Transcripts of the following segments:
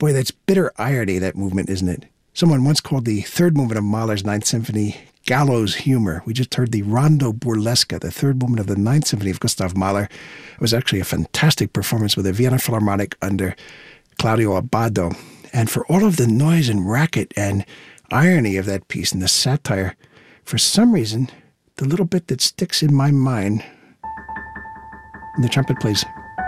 Boy, that's bitter irony, that movement, isn't it? Someone once called the third movement of Mahler's Ninth Symphony gallows humor. We just heard the Rondo Burlesca, the third movement of the Ninth Symphony of Gustav Mahler. It was actually a fantastic performance with the Vienna Philharmonic under Claudio Abbado. And for all of the noise and racket and irony of that piece and the satire, for some reason, the little bit that sticks in my mind, and the trumpet plays.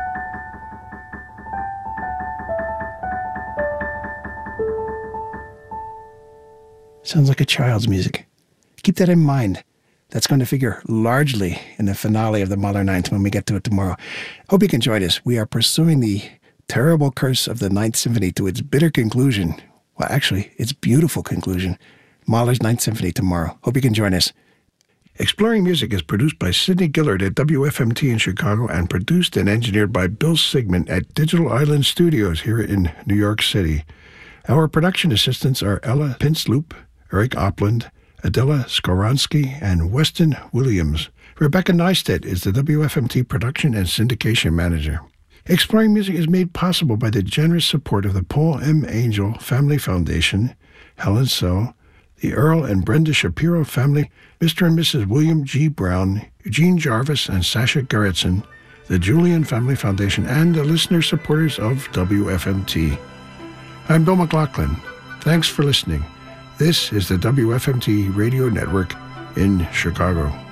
Sounds like a child's music. Keep that in mind. That's going to figure largely in the finale of the Mahler Ninth when we get to it tomorrow. Hope you can join us. We are pursuing the terrible curse of the Ninth Symphony to its bitter conclusion. Well, actually, its beautiful conclusion. Mahler's Ninth Symphony tomorrow. Hope you can join us. Exploring Music is produced by Sidney Gillard at WFMT in Chicago and produced and engineered by Bill Sigmund at Digital Island Studios here in New York City. Our production assistants are Ella Pinsloop, Eric Opland, Adela Skoronsky, and Weston Williams. Rebecca Neistat is the WFMT production and syndication manager. Exploring Music is made possible by the generous support of the Paul M. Angel Family Foundation, Helen So, the Earl and Brenda Shapiro family, Mr. and Mrs. William G. Brown, Eugene Jarvis, and Sasha Gerritsen, the Julian Family Foundation, and the listener supporters of WFMT. I'm Bill McLaughlin. Thanks for listening. This is the WFMT Radio Network in Chicago.